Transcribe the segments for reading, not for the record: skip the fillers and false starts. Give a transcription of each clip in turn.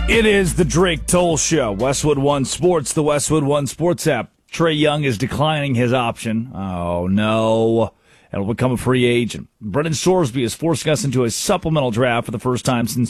It is the Drake Toll Show. Westwood One Sports, the Westwood One Sports app. Trae Young is declining his option. Oh, no. And will become a free agent. Brendan Sorsby is forcing us into a supplemental draft for the first time since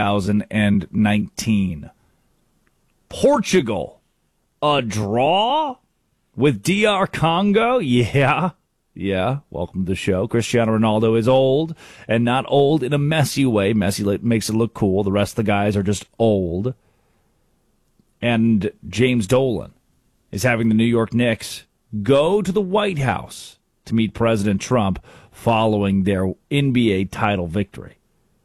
2019. Portugal, a draw with DR Congo? Yeah. Welcome to the show. Cristiano Ronaldo is old, and not old in a messy way. Messy makes it look cool. The rest of the guys are just old. And James Dolan is having the New York Knicks go to the White House to meet President Trump following their NBA title victory.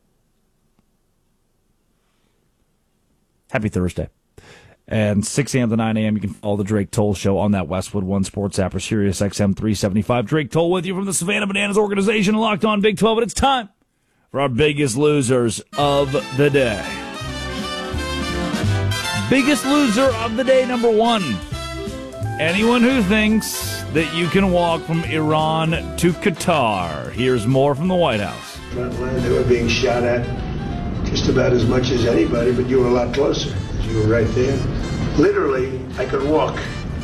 Happy Thursday. And 6 a.m. to 9 a.m., you can follow the Drake Toll Show on that Westwood One Sports app or Sirius XM 375. Drake Toll with you from the Savannah Bananas organization, Locked On Big 12. And it's time for our biggest losers of the day. Biggest loser of the day, number one. Anyone who thinks that you can walk from Iran to Qatar. Here's more from the White House. Front line, they were being shot at just about as much as anybody, but you were a lot closer. You were right there. Literally, I could walk.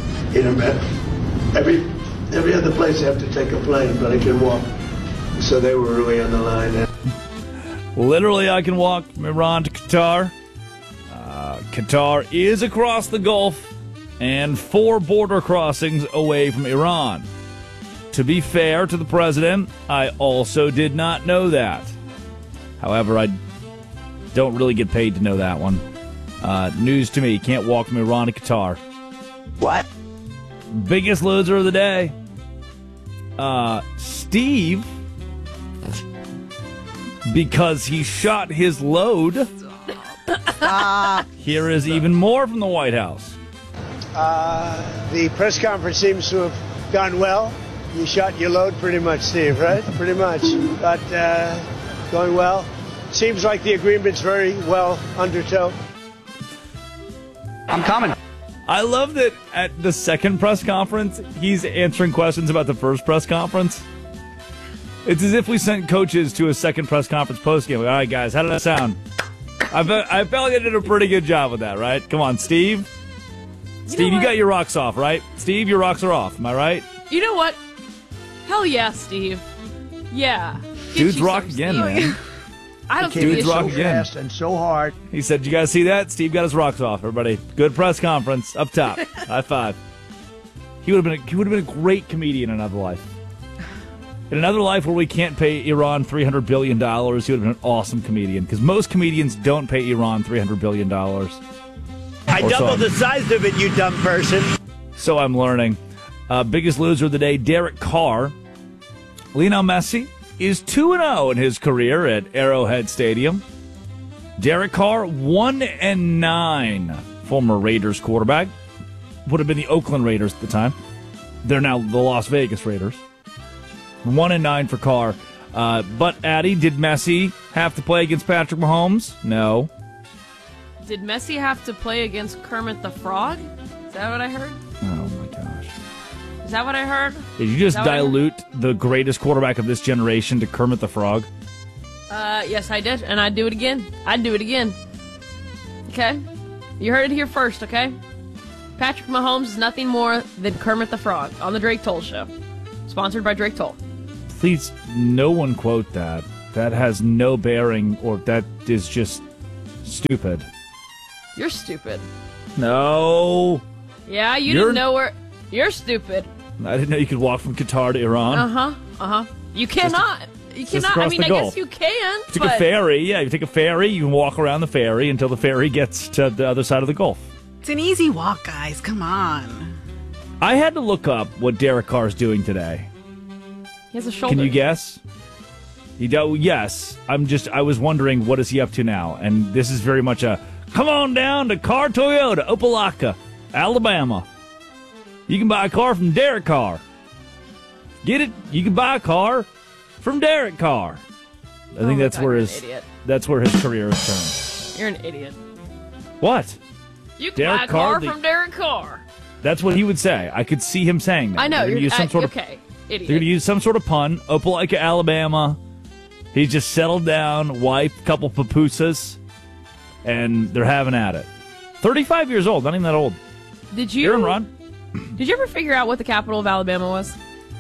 Every other place I have to take a plane, but I can walk. So they were really on the line. Literally, I can walk from Iran to Qatar. Qatar is across the Gulf and 4 border crossings away from Iran. To be fair to the president, I also did not know that. However, I don't really get paid to know that one. News to me, can't walk from Iran to Qatar. What? Biggest loser of the day. Steve, because he shot his load. Here is even more from the White House. The press conference seems to have gone well. You shot your load pretty much, Steve, right? Pretty much. But going well. Seems like the agreement's very well undertow. I'm coming. I love that at the second press conference, he's answering questions about the first press conference. It's as if we sent coaches to a second press conference postgame. All right, guys, how did that sound? I felt like I did a pretty good job with that, right? Come on, Steve. Steve, you got your rocks off, right? Steve, your rocks are off. Am I right? You know what? Hell yeah, Steve. Yeah. Dude's rock again, man. I don't Dude's think rock so again. fast and so hard. He said, you guys see that? Steve got his rocks off, everybody. Good press conference. Up top. High five. He would have been a great comedian in another life. In another life where we can't pay Iran $300 billion, he would have been an awesome comedian. Because most comedians don't pay Iran $300 billion. I doubled the size of it, you dumb person. So I'm learning. Biggest loser of the day, Derek Carr. Lionel Messi is 2-0 in his career at Arrowhead Stadium. Derek Carr, 1-9. Former Raiders quarterback. Would have been the Oakland Raiders at the time. They're now the Las Vegas Raiders. 1-9 for Carr. But, Addie, did Messi have to play against Patrick Mahomes? No. Did Messi have to play against Kermit the Frog? Is that what I heard? Oh, my gosh. Is that what I heard? Did you just dilute the greatest quarterback of this generation to Kermit the Frog? Yes, I did, and I'd do it again. I'd do it again. Okay? You heard it here first, okay? Patrick Mahomes is nothing more than Kermit the Frog on the Drake Toll Show. Sponsored by Drake Toll. Please, no one quote that. That has no bearing, or that is just stupid. You're stupid. No. Yeah, you didn't know where... You're stupid. I didn't know you could walk from Qatar to Iran. You cannot. You cannot. I mean, I guess you can. You take a ferry. Yeah, you take a ferry. You can walk around the ferry until the ferry gets to the other side of the Gulf. It's an easy walk, guys. Come on. I had to look up what Derek Carr's doing today. He has a shoulder. Can you guess? Yes. I was wondering, what is he up to now? And this is very much a, come on down to Carr Toyota, Opelika, Alabama. You can buy a car from Derek Carr. Get it? You can buy a car from Derek Carr. I think that's where his career is turned. You're an idiot. What? You can buy a car from Derek Carr. That's what he would say. I could see him saying that. I know. You're okay, idiot. They're going to use some sort of pun. Opelika, Alabama. He's just settled down, wife, couple papusas. and they're having at it. 35 years old, not even that old. Did you Aaron Ron? Did you ever figure out what the capital of Alabama was?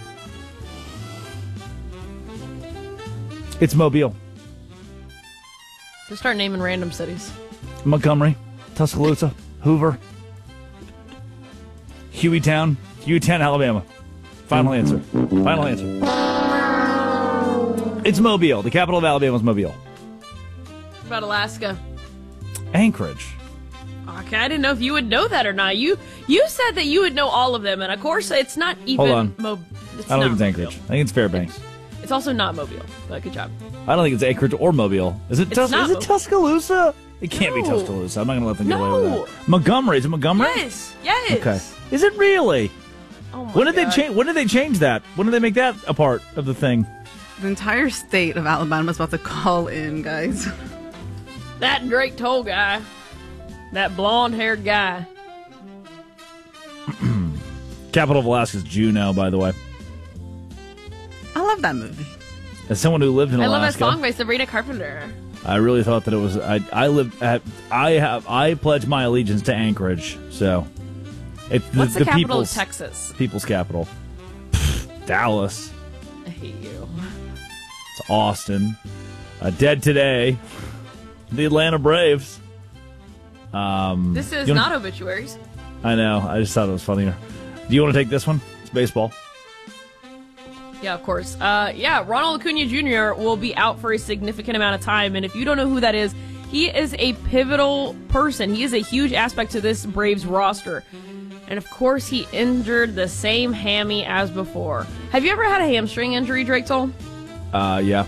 It's Mobile. Just start naming random cities. Montgomery, Tuscaloosa, Hoover, Hueytown, Alabama. Final answer. It's Mobile. The capital of Alabama is Mobile. What about Alaska? Anchorage. Okay, I didn't know if you would know that or not. You said that you would know all of them, and of course, it's not even. Hold on. It's I don't not think it's Mobile. Anchorage. I think it's Fairbanks. It's also not Mobile, but good job. I don't think it's Anchorage or Mobile. Is it? It's not Is it Mobile. Tuscaloosa? It can't be No. Tuscaloosa. I'm not going to let them get away No. with that. Montgomery. Is it Montgomery? Yes. Okay. Is it really? Oh my When did they God. change? When did they change that? When did they make that a part of the thing? The entire state of Alabama is about to call in, guys. That Drake Toll guy, that blonde-haired guy. Capital of Alaska is Juneau, by the way. I love that movie. As someone who lived in I love that Alaska, song by Sabrina Carpenter. I really thought that it was. I pledge my allegiance to Anchorage. So, it's What's the capital people's of Texas? people's capital. Dallas. I hate you. It's Austin. Dead today. The Atlanta Braves. This is you wanna- not obituaries. I know. I just thought it was funnier. Do you want to take this one? It's baseball. Yeah, of course. Ronald Acuna Jr. will be out for a significant amount of time, and if you don't know who that is, he is a pivotal person. He is a huge aspect to this Braves roster. And of course, he injured the same hammy as before. Have you ever had a hamstring injury, Drake Toll? Yeah.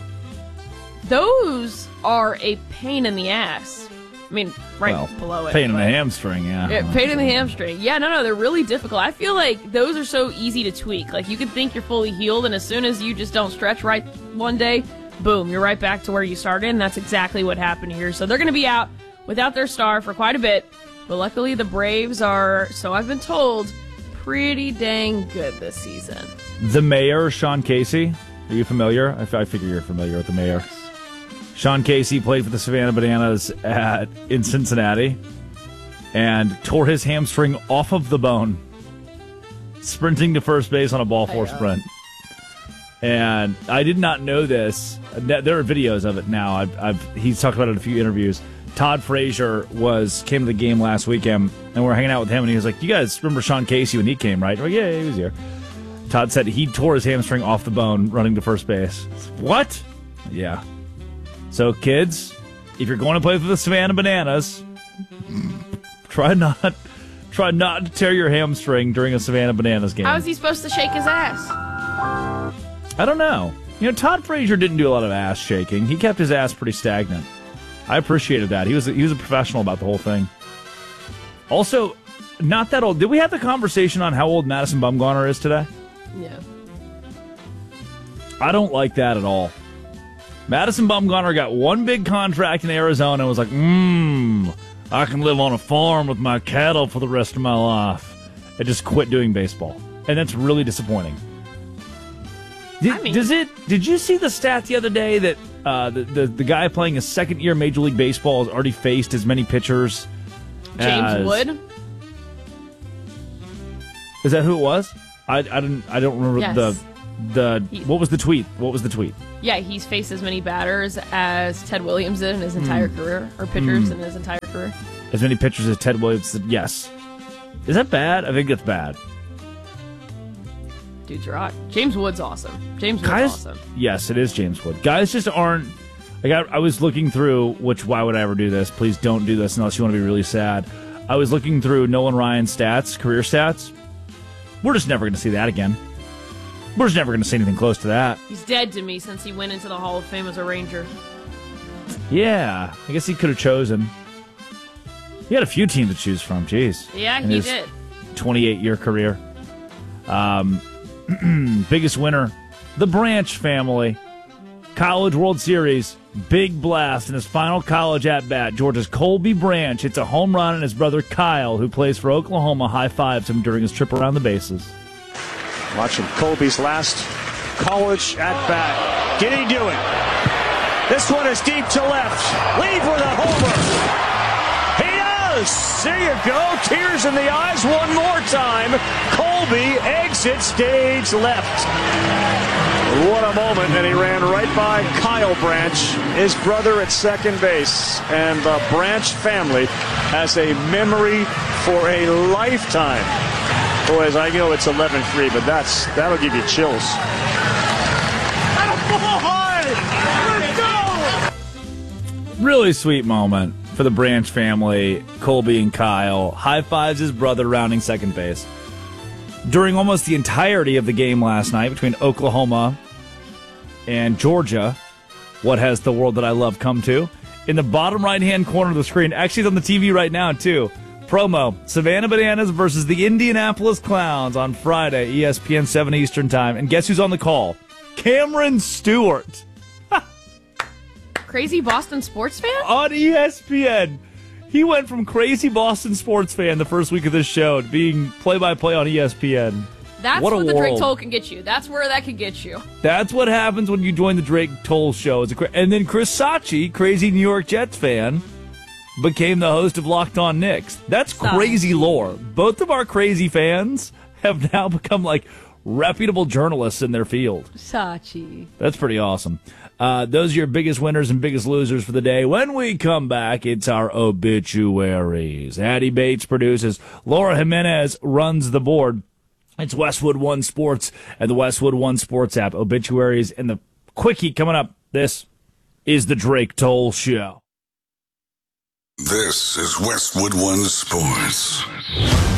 Those are a pain in the ass. I mean, right below it. Pain in the but- hamstring, yeah. Yeah, pain in the hamstring. Yeah, no, they're really difficult. I feel like those are so easy to tweak. Like, you can think you're fully healed, and as soon as you just don't stretch right one day, boom, you're right back to where you started, and that's exactly what happened here. So they're going to be out without their star for quite a bit, but luckily the Braves are, so I've been told, pretty dang good this season. The mayor, Sean Casey. Are you familiar? I figure you're familiar with the mayor. Sean Casey played for the Savannah Bananas in Cincinnati and tore his hamstring off of the bone, sprinting to first base on a ball four sprint. And I did not know this. There are videos of it now. He's talked about it in a few interviews. Todd Frazier came to the game last weekend, and we're hanging out with him, and he was like, "You guys remember Sean Casey when he came, right?" We're like, yeah, he was here. Todd said he tore his hamstring off the bone running to first base. What? Yeah. So, kids, if you're going to play for the Savannah Bananas, try not to tear your hamstring during a Savannah Bananas game. How is he supposed to shake his ass? I don't know. Todd Frazier didn't do a lot of ass shaking. He kept his ass pretty stagnant. I appreciated that. He was a professional about the whole thing. Also, not that old. Did we have the conversation on how old Madison Bumgarner is today? Yeah. I don't like that at all. Madison Bumgarner got one big contract in Arizona and was like, I can live on a farm with my cattle for the rest of my life. And just quit doing baseball. And that's really disappointing. Did you see the stat the other day that the guy playing his second year Major League Baseball has already faced as many pitchers James Wood? Is that who it was? I don't remember Yes. what was the tweet? What was the tweet? Yeah, he's faced as many batters as Ted Williams did in his entire career, or pitchers in his entire career. As many pitchers as Ted Williams did? Yes. Is that bad? I think that's bad. Dude's rock. James Wood's awesome. James Wood's Guys, awesome. yes, it is James Wood. Guys just aren't. I was looking through, why would I ever do this? Please don't do this unless you want to be really sad. I was looking through Nolan Ryan's stats, career stats. We're just never going to see that again. We're just never going to see anything close to that. He's dead to me since he went into the Hall of Fame as a Ranger. Yeah, I guess he could have chosen. He had a few teams to choose from. Jeez. Yeah, In he his did. 28-year career. Biggest winner, the Branch family. College World Series, big blast in his final college at-bat. Georgia's Colby Branch hits a home run, and his brother Kyle, who plays for Oklahoma, high-fives him during his trip around the bases. Watching Colby's last college at-bat. Did he do it? This one is deep to left. Leave with a homer. there you go. Tears in the eyes one more time. Colby exits stage left. What a moment, and he ran right by Kyle Branch, his brother at second base. And the Branch family has a memory for a lifetime. Boys, I know it's 11-3, but that'll give you chills. Really sweet moment for the Branch family, Colby and Kyle. High fives his brother rounding second base. During almost the entirety of the game last night between Oklahoma and Georgia, what has the world that I love come to? In the bottom right-hand corner of the screen, actually it's on the TV right now too, promo, Savannah Bananas versus the Indianapolis Clowns on Friday, ESPN 7 Eastern Time. And guess who's on the call? Cameron Stewart. Crazy Boston sports fan? On ESPN. He went from crazy Boston sports fan the first week of this show to being play-by-play on ESPN. That's what the world. Drake Toll can get you. That's where that could get you. That's what happens when you join the Drake Toll show. And then Chris Sachi, crazy New York Jets fan, became the host of Locked On Knicks. That's crazy lore. Both of our crazy fans have now become like reputable journalists in their field. Sachi. That's pretty awesome. Those are your biggest winners and biggest losers for the day. When we come back, it's our obituaries. Addie Bates produces. Laura Jimenez runs the board. It's Westwood One Sports and the Westwood One Sports app. Obituaries and the quickie coming up. This is the Drake Toll Show. This is Westwood One Sports.